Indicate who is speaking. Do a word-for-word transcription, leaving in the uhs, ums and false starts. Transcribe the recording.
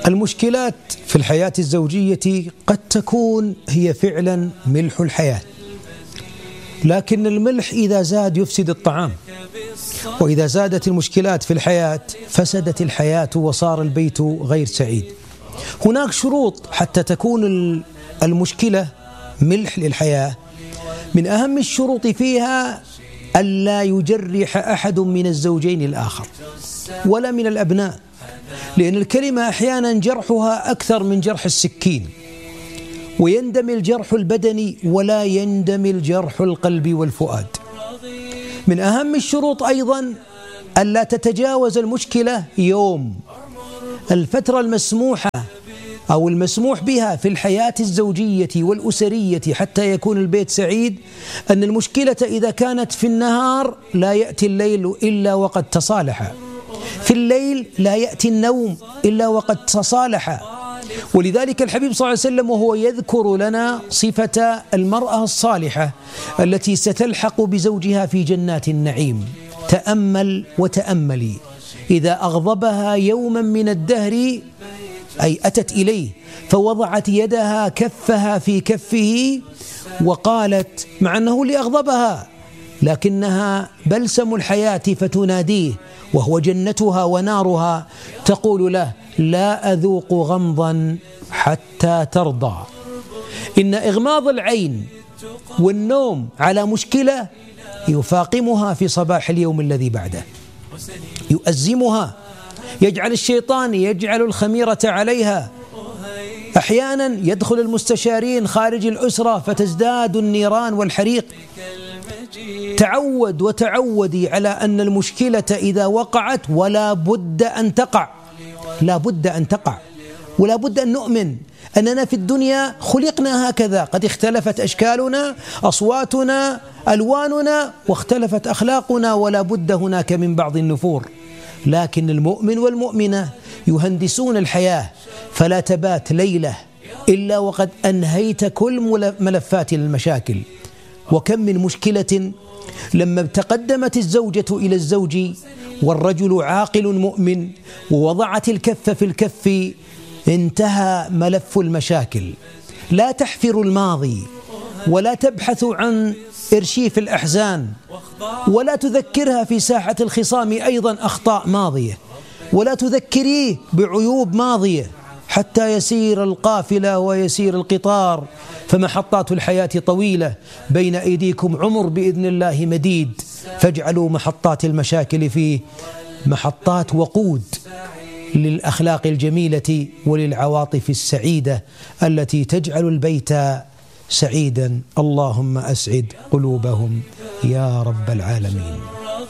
Speaker 1: المشكلات في الحياة الزوجية قد تكون هي فعلا ملح الحياة، لكن الملح إذا زاد يفسد الطعام، وإذا زادت المشكلات في الحياة فسدت الحياة وصار البيت غير سعيد. هناك شروط حتى تكون المشكلة ملح للحياة. من أهم الشروط فيها ألا يجرح أحد من الزوجين الآخر ولا من الأبناء، لأن الكلمة أحيانا جرحها أكثر من جرح السكين، ويندمي الجرح البدني ولا يندمي الجرح القلب والفؤاد. من أهم الشروط أيضا ألا تتجاوز المشكلة يوم. الفترة المسموحة أو المسموح بها في الحياة الزوجية والأسرية حتى يكون البيت سعيد أن المشكلة إذا كانت في النهار لا يأتي الليل إلا وقد تصالح، في الليل لا يأتي النوم إلا وقد تصالح. ولذلك الحبيب صلى الله عليه وسلم وهو يذكر لنا صفة المرأة الصالحة التي ستلحق بزوجها في جنات النعيم: تأمل وتأملي إذا أغضبها يوما من الدهر، أي أتت إليه فوضعت يدها كفها في كفه وقالت، مع أنه اللي أغضبها لكنها بلسم الحياة فتناديه وهو جنتها ونارها، تقول له: لا أذوق غمضا حتى ترضى. إن إغماض العين والنوم على مشكلة يفاقمها في صباح اليوم الذي بعده، يؤزمها، يجعل الشيطان يجعل الخميرة عليها. أحيانا يدخل المستشارين خارج الأسرة فتزداد النيران والحريق. تعود وتعودي على أن المشكلة إذا وقعت ولا بد أن تقع، لا بد أن تقع، ولا بد أن نؤمن أننا في الدنيا خلقنا هكذا. قد اختلفت أشكالنا، أصواتنا، ألواننا، واختلفت أخلاقنا، ولا بد هناك من بعض النفور، لكن المؤمن والمؤمنة يهندسون الحياة فلا تبات ليلة إلا وقد أنهيت كل ملفات المشاكل. وكم من مشكلة لما تقدمت الزوجة إلى الزوج والرجل عاقل مؤمن ووضعت الكف في الكف انتهى ملف المشاكل. لا تحفر الماضي ولا تبحث عن إرشيف الأحزان، ولا تذكرها في ساحة الخصام أيضا أخطاء ماضية، ولا تذكريه بعيوب ماضية، حتى يسير القافلة ويسير القطار. فمحطات الحياة طويلة، بين أيديكم عمر بإذن الله مديد، فاجعلوا محطات المشاكل فيه محطات وقود للأخلاق الجميلة وللعواطف السعيدة التي تجعل البيت سعيدا. اللهم أسعد قلوبهم يا رب العالمين.